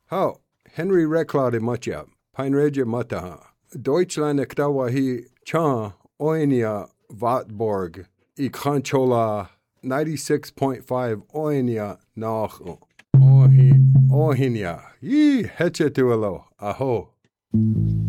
How? Henry Recklade Matja, Peinreje Mataha. Deutschland Ektawahi Cha Oinia Vatborg, Ikranchola 96.5 Oinia Nach Ohinia. Ye Hechetuelo, Aho.